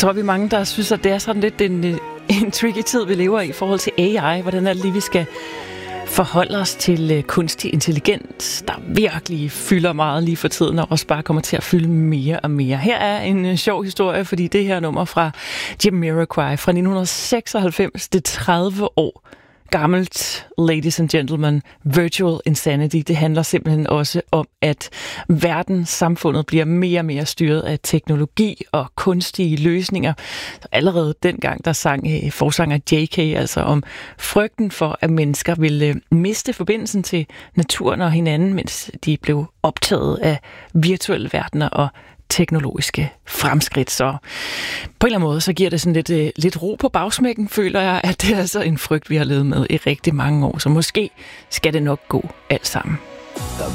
tror, vi er mange, der synes, at det er sådan lidt en tricky tid, vi lever i forhold til AI. Hvordan er det lige, vi skal forholde os til kunstig intelligens, der virkelig fylder meget lige for tiden, og også bare kommer til at fylde mere og mere. Her er en sjov historie, fordi det her nummer fra Jamiroquai fra 1996, det 30 år gammelt, Ladies and Gentlemen, Virtual Insanity. Det handler simpelthen også om, at verdenssamfundet bliver mere og mere styret af teknologi og kunstige løsninger. Allerede dengang, der sang forsanger JK altså om frygten for, at mennesker ville miste forbindelsen til naturen og hinanden, mens de blev optaget af virtuelle verdener og teknologiske fremskridt. Så på en eller anden måde, så giver det sådan lidt ro på bagsmækken, føler jeg, at det er altså en frygt, vi har levet med i rigtig mange år. Så måske skal det nok gå alt sammen.